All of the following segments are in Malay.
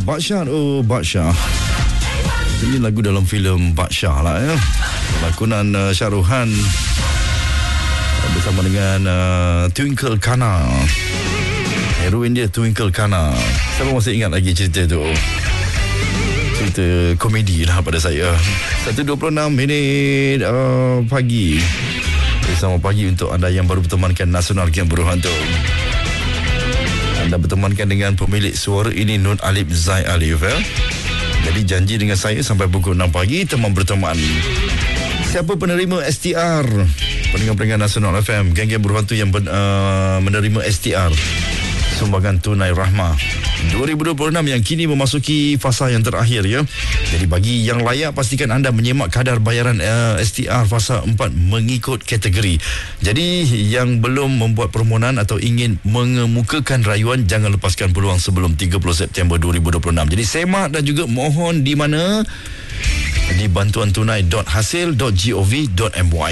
Badsyah, oh Badsyah. Ini lagu dalam filem Badsyah lah ya. Lakonan Syaruhan bersama dengan Twinkle Kana. Heroin dia Twinkle Kana. Siapa masih ingat lagi cerita tu? Cerita komedi lah pada saya. 1.26 minit pagi. Selamat pagi untuk anda yang baru bertemankan Nasional Game Berhantu. Anda bertemankan dengan pemilik suara ini, Nur Alif Zai Alif ya. Jadi janji dengan saya sampai pukul 6 pagi teman berteman. Siapa penerima STR? Pendengar-pendengar Nasional FM, geng-geng berhantu yang menerima STR, sumbangan tunai rahmah 2026 yang kini memasuki fasa yang terakhir ya. Jadi bagi yang layak, pastikan anda menyemak kadar bayaran STR fasa 4 mengikut kategori. Jadi yang belum membuat permohonan atau ingin mengemukakan rayuan, jangan lepaskan peluang sebelum 30 September 2026. Jadi semak dan juga mohon di mana? Di bantuantunai.hasil.gov.my.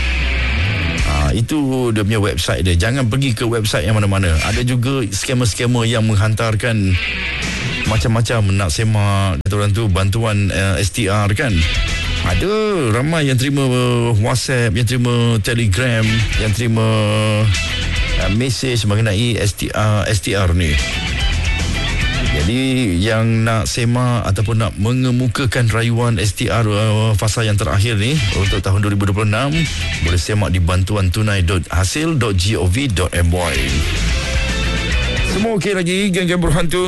Itu dia punya website dia. Jangan pergi ke website yang mana-mana. Ada juga skamer-skamer yang menghantarkan macam-macam nak semak orang tu bantuan STR kan. Ada ramai yang terima WhatsApp, yang terima Telegram, yang terima mesej mengenai STR ni. Jadi yang nak semak ataupun nak mengemukakan rayuan STR fasa yang terakhir ni untuk tahun 2026, boleh semak di bantuantunai.hasil.gov.my. Semua okey lagi geng-geng berhantu?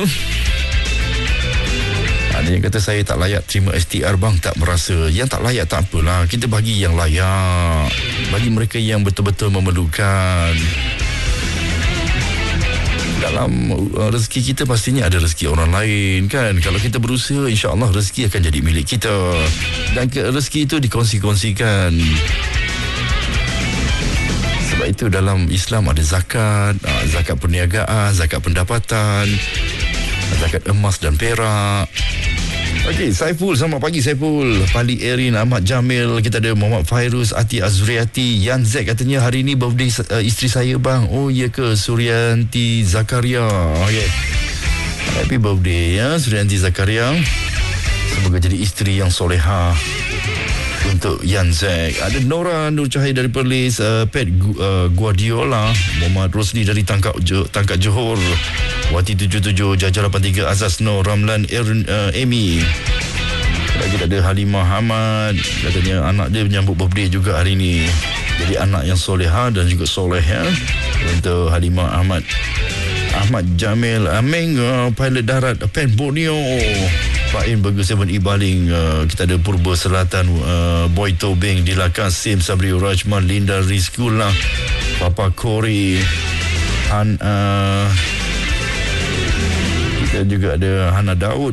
Ada yang kata saya tak layak terima STR bang, tak merasa. Yang tak layak tak apalah, kita bagi yang layak, bagi mereka yang betul-betul memerlukan. Dalam rezeki kita pastinya ada rezeki orang lain kan. Kalau kita berusaha, insya-Allah rezeki akan jadi milik kita. Dan rezeki itu dikongsi-kongsikan. Sebab itu dalam Islam ada zakat, zakat perniagaan, zakat pendapatan, zakat emas dan perak. Okey, Saiful, selamat pagi Saiful. Pali Erin, Ahmad Jamil, kita ada Muhammad Fairuz, Ati Azriati, Yan Z katanya hari ni birthday isteri saya bang. Oh ya ke, Suryanti Zakaria. Okey. Happy birthday ya Suryanti Zakaria. Semoga jadi isteri yang soleha untuk Yan Z. Ada Nora Nur Cahaya dari Perlis, Pet Guardiola, Muhammad Rosli dari Tangkak Johor, Wati 77, Jaja 83, Azaz Nur, Ramlan Amy. Lagi ada Halimah Hamad, katanya anak dia menyambut birthday juga hari ini. Jadi anak yang soleha dan juga soleh ya untuk Halimah Ahmad. Ahmad Jamil, Ameng, pilot darat Pen Borneo, Fa'in Burger 7 Ibaling, kita ada Purba Selatan, Boy Tobing, Dila Kasim, Sabri Rajman, Linda Rizkula, Papa Kori, kita juga ada Hana Daud,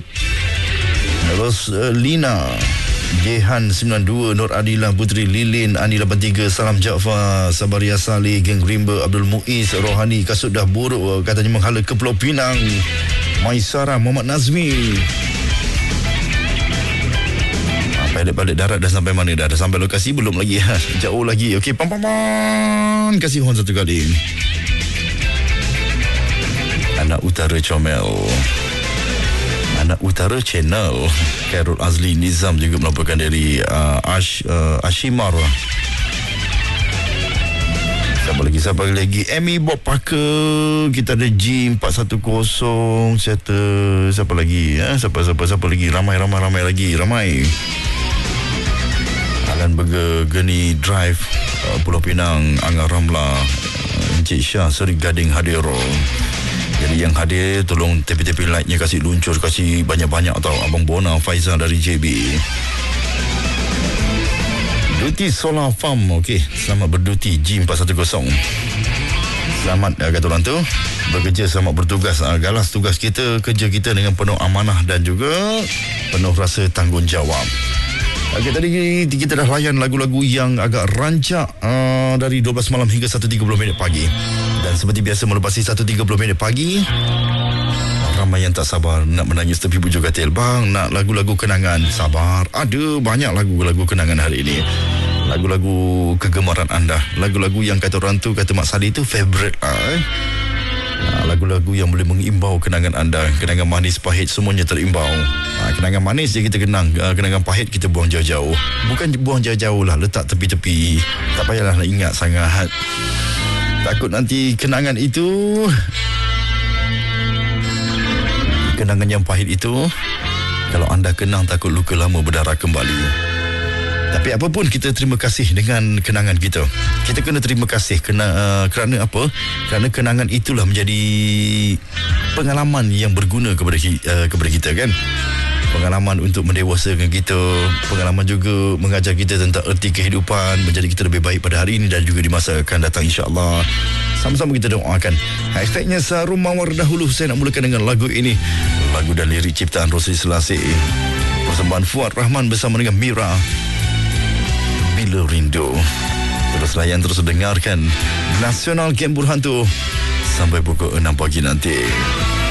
Roslina, Jehan 92, Nur Adila Putri, Lilin, Ani 83, Salam Jaafar, Sabaria Saleh, Geng Rimba, Abdul Muiz, Rohani, Kasut dah buruk katanya menghala ke Pulau Pinang, Maisara, Muhammad Nazmi. Pilot darat dah sampai mana dah? Dah sampai lokasi belum lagi? Jauh lagi. Okey, pam. Kasih horn satu kali. Anak Utara Comel, Anak Utara Channel, Khairul Azli Nizam juga melaporkan dari Ashimar. Siapa lagi? Amy Bob Parker, kita ada G410, siapa lagi? Siapa lagi? Ramai lagi. Alan Burger, Geni Drive, Pulau Pinang, Angah Ramla, Encik Syah, Seri Gading hadir. Jadi yang hadir, tolong tepi-tepi lightnya kasih luncur, kasih banyak-banyak tau. Abang Bona Faizal dari JB. Duty Solar Farm, okey. Selamat berduti G410. Selamat kata orang tu. Bekerja, selamat bertugas. Galas tugas kita, kerja kita dengan penuh amanah dan juga penuh rasa tanggungjawab. Okey, tadi kita dah layan lagu-lagu yang agak rancak dari 12 malam hingga 1.30 minit pagi. Dan seperti biasa melepasi 1.30 minit pagi, ramai yang tak sabar nak menangis tepi bujur katil. Bang, nak lagu-lagu kenangan. Sabar, ada banyak lagu-lagu kenangan hari ini. Lagu-lagu kegemaran anda, lagu-lagu yang kata orang tu, kata Mak Sadi tu favorite lah. lagu-lagu yang boleh mengimbau kenangan anda. Kenangan manis, pahit, semuanya terimbau. Kenangan manis je kita kenang, kenangan pahit kita buang jauh-jauh. Bukan buang jauh-jauh lah, letak tepi-tepi. Tak payahlah nak ingat sangat. Takut nanti kenangan itu, kenangan yang pahit itu, kalau anda kenang takut luka lama berdarah kembali. Tapi apapun, kita terima kasih dengan kenangan kita. Kita kena terima kasih kerana apa? Kerana kenangan itulah menjadi pengalaman yang berguna kepada kita, kan? Pengalaman untuk mendewasakan kita, pengalaman juga mengajar kita tentang erti kehidupan, menjadi kita lebih baik pada hari ini dan juga di masa akan datang, insya-Allah. Sama-sama kita doakan. Hashtagnya Sarum Mawar dahulu. Saya nak mulakan dengan lagu ini. Lagu dan lirik ciptaan Rosli Selassie. Persembahan Fuad Rahman bersama dengan Mira. Bila Rindu. Terus layan, terus dengarkan Nasional Game Burhan tu sampai pukul 6 pagi nanti.